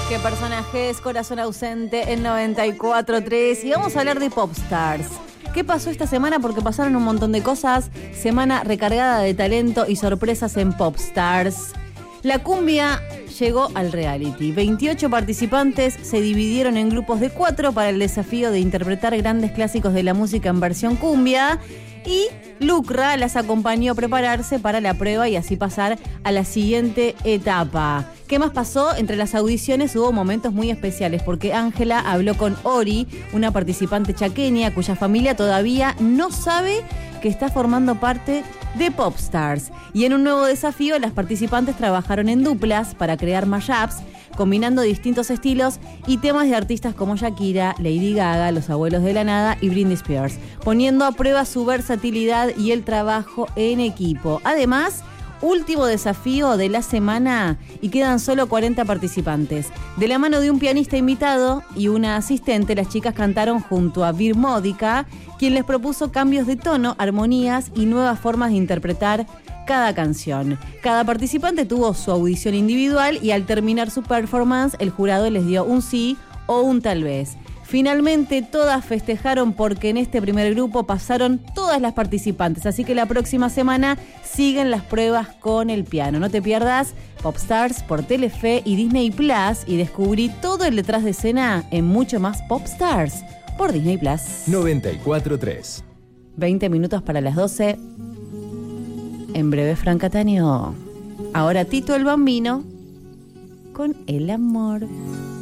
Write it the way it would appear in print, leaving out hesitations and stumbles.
¿Qué personaje es Corazón Ausente en 94.3? Y vamos a hablar de Popstars. ¿Qué pasó esta semana? Porque pasaron un montón de cosas. Semana recargada de talento y sorpresas en Popstars. La cumbia llegó al reality. 28 participantes se dividieron en grupos de 4 para el desafío de interpretar grandes clásicos de la música en versión cumbia. Y Lucra las acompañó a prepararse para la prueba y así pasar a la siguiente etapa. ¿Qué más pasó? Entre las audiciones hubo momentos muy especiales porque Ángela habló con Ori, una participante chaqueña cuya familia todavía no sabe que está formando parte de Popstars. Y en un nuevo desafío, las participantes trabajaron en duplas para crear mashups, combinando distintos estilos y temas de artistas como Shakira, Lady Gaga, Los Abuelos de la Nada y Britney Spears, poniendo a prueba su versatilidad y el trabajo en equipo. Además, último desafío de la semana y quedan solo 40 participantes. De la mano de un pianista invitado y una asistente, las chicas cantaron junto a Vir Módica, quien les propuso cambios de tono, armonías y nuevas formas de interpretar cada canción. Cada participante tuvo su audición individual y al terminar su performance, el jurado les dio un sí o un tal vez. Finalmente todas festejaron porque en este primer grupo pasaron todas las participantes, así que la próxima semana siguen las pruebas con el piano. No te pierdas Popstars por Telefe y Disney Plus y descubrí todo el detrás de escena en mucho más Popstars por Disney Plus. 94.3. 20 minutos para las 12. En breve, Fran Cataño. Ahora Tito el Bambino con El Amor.